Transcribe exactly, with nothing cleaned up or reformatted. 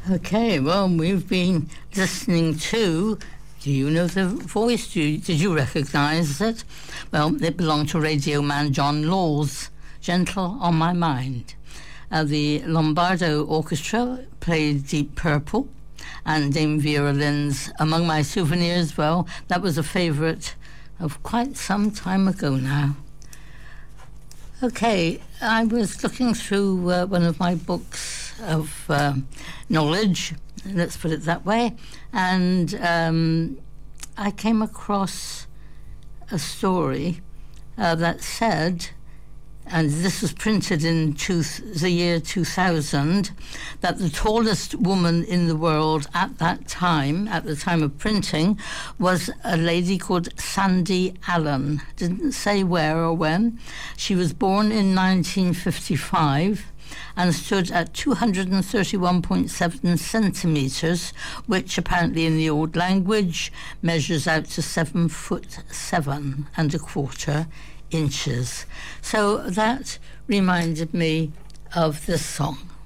Okay, well, we've been listening to, do you know the voice? Do you, did you recognise it? Well, it belonged to radio man John Laws, Gentle on My Mind. Uh, the Lombardo Orchestra played Deep Purple, and Dame Vera Lynn's Among My Souvenirs. Well, that was a favourite of quite some time ago now. Okay, I was looking through uh, one of my books of uh, knowledge, let's put it that way, and um, I came across a story uh, that said, and this was printed in two, the year two thousand, that the tallest woman in the world at that time, at the time of printing, was a lady called Sandy Allen. Didn't say where or when. She was born in nineteen fifty-five and stood at two hundred thirty-one point seven centimetres, which apparently in the old language measures out to seven foot seven and a quarter inches. So that reminded me of this song.